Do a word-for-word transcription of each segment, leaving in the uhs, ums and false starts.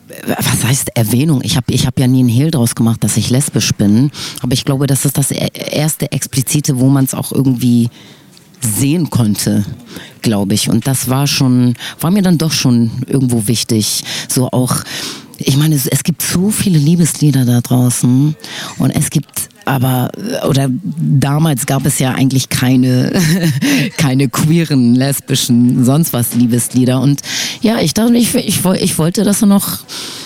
was heißt Erwähnung? Ich habe ich hab ja nie einen Hehl draus gemacht, dass ich lesbisch bin. Aber ich glaube, das ist das erste Explizite, wo man es auch irgendwie sehen konnte, glaube ich. Und das war schon, war mir dann doch schon irgendwo wichtig. So auch, ich meine, es, es gibt so viele Liebeslieder da draußen und es gibt aber, oder damals gab es ja eigentlich keine, keine queeren, lesbischen, sonst was Liebeslieder. Und ja, ich dachte, ich, ich, ich wollte das noch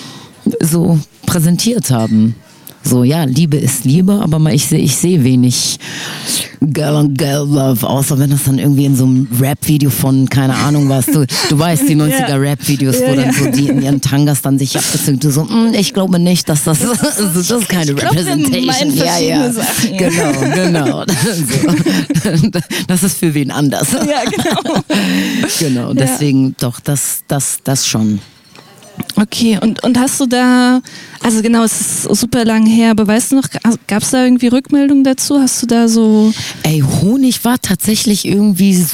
so präsentiert haben. So, ja, Liebe ist Liebe, aber mal ich sehe ich seh wenig Girl on Girl Love, außer wenn das dann irgendwie in so einem Rap-Video von, keine Ahnung was, du, du weißt, die neunziger-Rap-Videos, wo dann so die in ihren Tangas dann sich abgezogen, du so, mm, ich glaube nicht, dass das, das, das ist keine Representation. Ja, ja, Sachen, ja, genau, genau. So. Das ist für wen anders. Ja, genau. Genau, deswegen doch, das, das, das schon. Okay, und, und hast du da, also genau, es ist super lang her, aber weißt du noch, gab es da irgendwie Rückmeldungen dazu? Hast du da so... Ey, Honig war tatsächlich irgendwie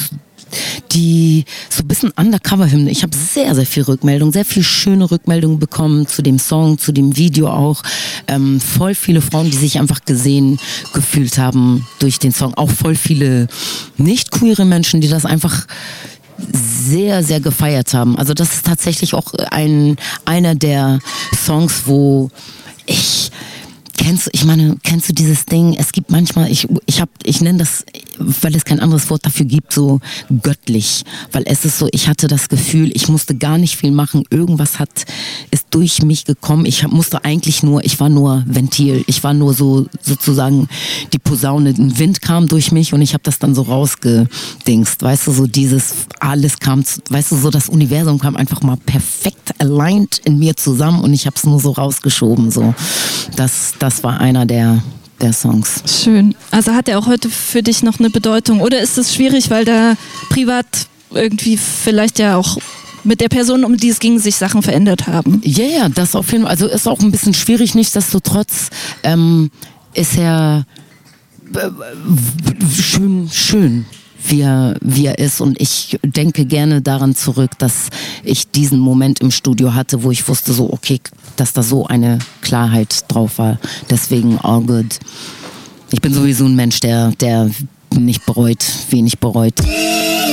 die so ein bisschen Undercover-Hymne. Ich habe sehr, sehr viel Rückmeldungen, sehr viel schöne Rückmeldungen bekommen zu dem Song, zu dem Video auch. Ähm, voll viele Frauen, die sich einfach gesehen gefühlt haben durch den Song. Auch voll viele nicht queere Menschen, die das einfach sehr, sehr gefeiert haben. Also das ist tatsächlich auch ein, einer der Songs, wo ich, kennst du, ich meine, kennst du dieses Ding, es gibt manchmal, ich, ich hab, ich nenne das, weil es kein anderes Wort dafür gibt, so göttlich. Weil es ist so, ich hatte das Gefühl, ich musste gar nicht viel machen, irgendwas hat, ist durch mich gekommen. Ich musste eigentlich nur, ich war nur Ventil, ich war nur so, sozusagen die Posaune, ein Wind kam durch mich und ich habe das dann so rausgedingst, weißt du, so dieses, alles kam, weißt du, so das Universum kam einfach mal perfekt aligned in mir zusammen und ich habe es nur so rausgeschoben, so. Das, das war einer der der Songs. Schön. Also hat er auch heute für dich noch eine Bedeutung? Oder ist es schwierig, weil da privat irgendwie vielleicht ja auch mit der Person, um die es ging, sich Sachen verändert haben? Ja, yeah, ja, das auf jeden Fall. Also ist auch ein bisschen schwierig, nichtsdestotrotz ähm, ist er äh, schön, schön. Wie er, wie er ist und ich denke gerne daran zurück, dass ich diesen Moment im Studio hatte, wo ich wusste so, okay, dass da so eine Klarheit drauf war. Deswegen all good. Ich bin sowieso ein Mensch, der, der nicht bereut, wenig bereut.